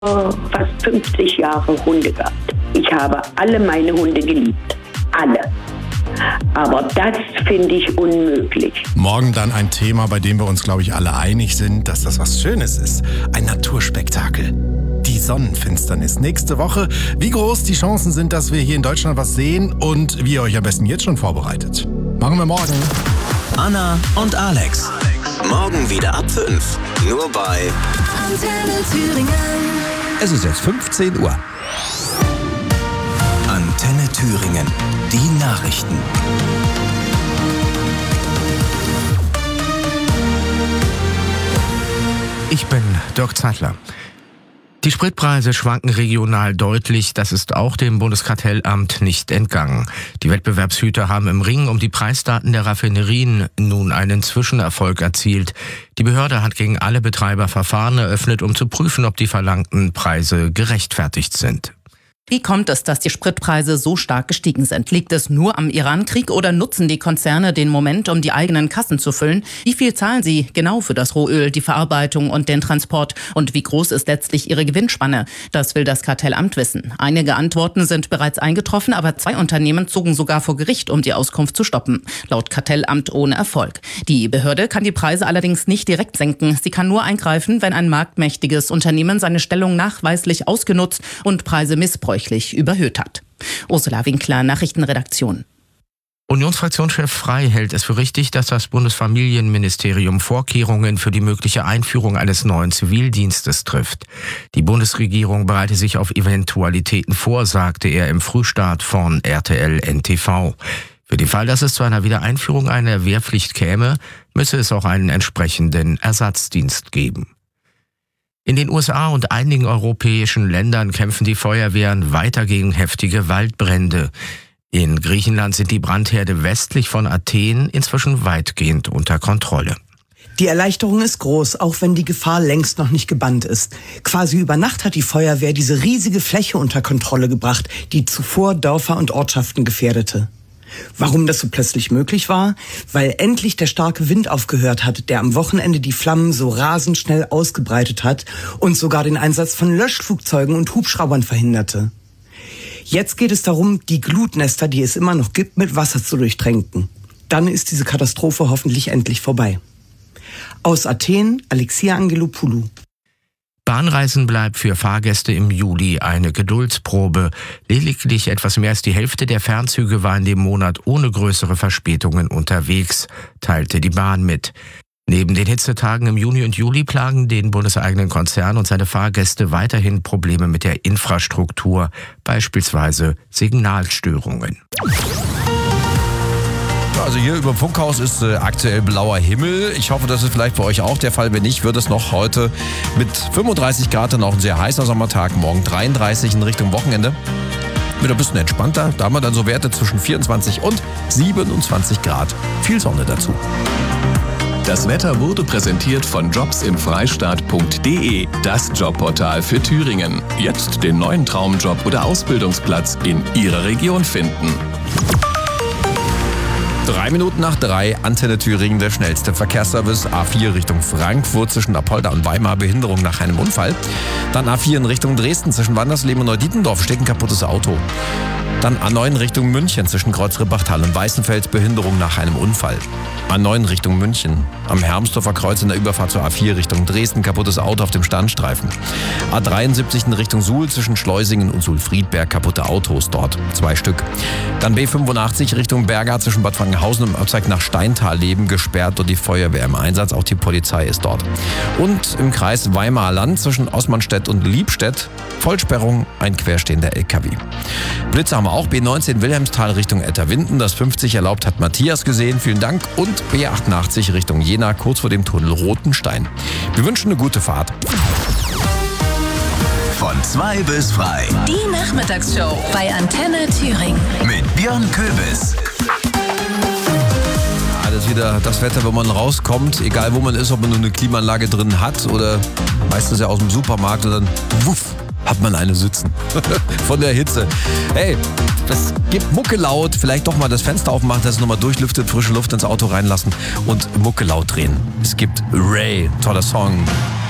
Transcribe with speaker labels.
Speaker 1: fast 50 Jahre Hunde gehabt. Ich habe alle meine Hunde geliebt. Alle. Aber das finde ich unmöglich.
Speaker 2: Morgen dann ein Thema, bei dem wir uns, glaube ich, alle einig sind, dass das was Schönes ist. Ein Naturspektakel. Die Sonnenfinsternis. Nächste Woche. Wie groß die Chancen sind, dass wir hier in Deutschland was sehen und wie ihr euch am besten jetzt schon vorbereitet. Machen wir morgen.
Speaker 3: Anna und Alex. Morgen wieder ab 5. Nur bei
Speaker 4: Antenne Thüringen.
Speaker 5: Es ist jetzt 15 Uhr.
Speaker 3: Antenne Thüringen. Die Nachrichten.
Speaker 5: Ich bin Dirk Zeitler. Die Spritpreise schwanken regional deutlich, das ist auch dem Bundeskartellamt nicht entgangen. Die Wettbewerbshüter haben im Ring um die Preisdaten der Raffinerien nun einen Zwischenerfolg erzielt. Die Behörde hat gegen alle Betreiber Verfahren eröffnet, um zu prüfen, ob die verlangten Preise gerechtfertigt sind.
Speaker 6: Wie kommt es, dass die Spritpreise so stark gestiegen sind? Liegt es nur am Irankrieg oder nutzen die Konzerne den Moment, um die eigenen Kassen zu füllen? Wie viel zahlen sie genau für das Rohöl, die Verarbeitung und den Transport? Und wie groß ist letztlich ihre Gewinnspanne? Das will das Kartellamt wissen. Einige Antworten sind bereits eingetroffen, aber 2 Unternehmen zogen sogar vor Gericht, um die Auskunft zu stoppen. Laut Kartellamt ohne Erfolg. Die Behörde kann die Preise allerdings nicht direkt senken. Sie kann nur eingreifen, wenn ein marktmächtiges Unternehmen seine Stellung nachweislich ausgenutzt und Preise missbräuchlich überhöht hat. Ursula Winkler, Nachrichtenredaktion.
Speaker 5: Unionsfraktionschef Frey hält es für richtig, dass das Bundesfamilienministerium Vorkehrungen für die mögliche Einführung eines neuen Zivildienstes trifft. Die Bundesregierung bereite sich auf Eventualitäten vor, sagte er im Frühstart von RTL NTV. Für den Fall, dass es zu einer Wiedereinführung einer Wehrpflicht käme, müsse es auch einen entsprechenden Ersatzdienst geben. In den USA und einigen europäischen Ländern kämpfen die Feuerwehren weiter gegen heftige Waldbrände. In Griechenland sind die Brandherde westlich von Athen inzwischen weitgehend unter Kontrolle.
Speaker 7: Die Erleichterung ist groß, auch wenn die Gefahr längst noch nicht gebannt ist. Quasi über Nacht hat die Feuerwehr diese riesige Fläche unter Kontrolle gebracht, die zuvor Dörfer und Ortschaften gefährdete. Warum das so plötzlich möglich war? Weil endlich der starke Wind aufgehört hat, der am Wochenende die Flammen so rasend schnell ausgebreitet hat und sogar den Einsatz von Löschflugzeugen und Hubschraubern verhinderte. Jetzt geht es darum, die Glutnester, die es immer noch gibt, mit Wasser zu durchtränken. Dann ist diese Katastrophe hoffentlich endlich vorbei. Aus Athen, Alexia Angelopoulou.
Speaker 5: Bahnreisen bleibt für Fahrgäste im Juli eine Geduldsprobe. Lediglich etwas mehr als die Hälfte der Fernzüge war in dem Monat ohne größere Verspätungen unterwegs, teilte die Bahn mit. Neben den Hitzetagen im Juni und Juli plagen den bundeseigenen Konzern und seine Fahrgäste weiterhin Probleme mit der Infrastruktur, beispielsweise Signalstörungen.
Speaker 8: Also hier über dem Funkhaus ist aktuell blauer Himmel. Ich hoffe, das ist vielleicht bei euch auch der Fall. Wenn nicht, wird es noch heute mit 35 Grad dann auch ein sehr heißer Sommertag. Morgen 33 in Richtung Wochenende. Wird ein bisschen entspannter. Da haben wir dann so Werte zwischen 24 und 27 Grad. Viel Sonne dazu.
Speaker 9: Das Wetter wurde präsentiert von jobsimfreistaat.de, das Jobportal für Thüringen. Jetzt den neuen Traumjob oder Ausbildungsplatz in Ihrer Region finden.
Speaker 8: 3 Minuten nach 3, Antenne Thüringen, der schnellste Verkehrsservice. A4 Richtung Frankfurt zwischen Apolda und Weimar, Behinderung nach einem Unfall. Dann A4 in Richtung Dresden zwischen Wandersleben und Neudietendorf, steht ein kaputtes Auto. Dann A9 Richtung München zwischen Kreuz-Ribbachtal und Weißenfels, Behinderung nach einem Unfall. A9 Richtung München. Am Hermsdorfer Kreuz in der Überfahrt zur A4 Richtung Dresden, kaputtes Auto auf dem Standstreifen. A73 in Richtung Suhl zwischen Schleusingen und Suhl-Friedberg, kaputte Autos dort, 2 Stück. Dann B85 Richtung Berga zwischen Bad Frankenhausen und Abzweig nach Steintalleben, gesperrt und die Feuerwehr im Einsatz, auch die Polizei ist dort. Und im Kreis Weimarer-Land zwischen Osmanstedt und Liebstedt, Vollsperrung, ein querstehender LKW. Blitze haben wir auch, B19 Wilhelmsthal Richtung Etterwinden, das 50 erlaubt hat Matthias gesehen, vielen Dank. Und B88 Richtung Jena, kurz vor dem Tunnel Rotenstein. Wir wünschen eine gute Fahrt.
Speaker 3: Von 2 bis frei.
Speaker 4: Die Nachmittagsshow bei Antenne Thüringen.
Speaker 3: Mit Björn Köbis.
Speaker 8: Das ist wieder das Wetter, wenn man rauskommt, egal wo man ist, ob man nur eine Klimaanlage drin hat oder meistens ja aus dem Supermarkt und dann wuff, hat man eine sitzen. Von der Hitze. Hey, das gibt Mucke laut, vielleicht doch mal das Fenster aufmachen, dass es nochmal durchlüftet, frische Luft ins Auto reinlassen und Mucke laut drehen. Es gibt Ray, toller Song.